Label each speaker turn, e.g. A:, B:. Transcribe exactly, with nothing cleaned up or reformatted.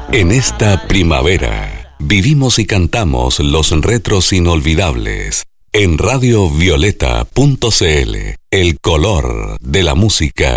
A: En esta primavera, vivimos y cantamos los retros inolvidables. En radio violeta punto c l, el color de la música.